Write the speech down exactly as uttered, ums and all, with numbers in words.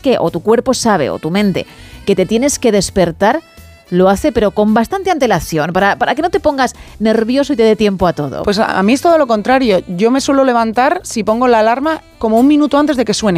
que, o tu cuerpo sabe, o tu mente, que te tienes que despertar, lo hace, pero con bastante antelación, para, para que no te pongas nervioso y te dé tiempo a todo. Pues a, a mí es todo lo contrario. Yo me suelo levantar, si pongo la alarma, como un minuto antes de que suene.